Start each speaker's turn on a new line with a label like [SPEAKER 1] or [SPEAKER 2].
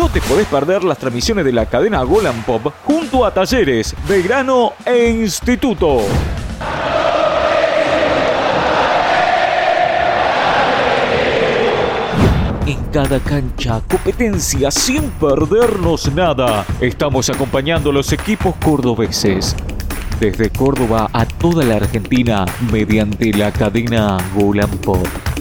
[SPEAKER 1] no te podés perder las transmisiones de la cadena Golan Pop junto a Talleres, Belgrano e Instituto. En cada cancha, competencia sin perdernos nada. Estamos acompañando a los equipos cordobeses. Desde Córdoba a toda la Argentina, mediante la cadena Golan Pop.